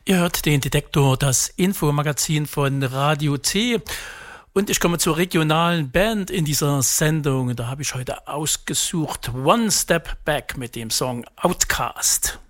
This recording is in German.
Ihr hört den Detektor, das Infomagazin von Radio C. Und ich komme zur regionalen Band in dieser Sendung. Da habe ich heute ausgesucht One Step Back mit dem Song Outcast.